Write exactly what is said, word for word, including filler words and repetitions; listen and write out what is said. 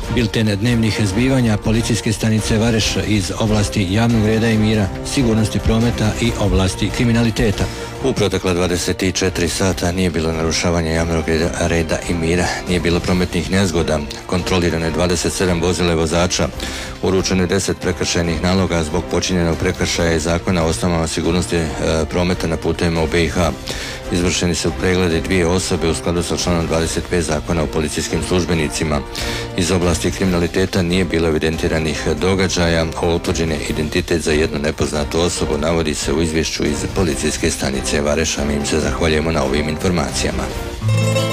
Bilten dnevnih zbivanja policijske stanice Vareš iz oblasti javnog reda i mira, sigurnosti prometa i oblasti kriminaliteta. U protekla dvadeset četiri sata nije bilo narušavanja javnog reda i mira, nije bilo prometnih nezgoda, kontrolirano je dvadeset sedam vozila i vozača, uručeno je deset prekršajnih naloga zbog počinjenog prekršaja i zakona o osnovama sigurnosti e, prometa na putevima u B i H. Izvršeni su pregledi dvije osobe u skladu sa članom dvadeset pet zakona o policijskim službenicima. Iz oblasti kriminaliteta nije bilo evidentiranih događaja, a utvrđen je identitet za jednu nepoznatu osobu, navodi se u izvješću iz policijske stanice Vareša. Mi im se zahvaljujemo na ovim informacijama.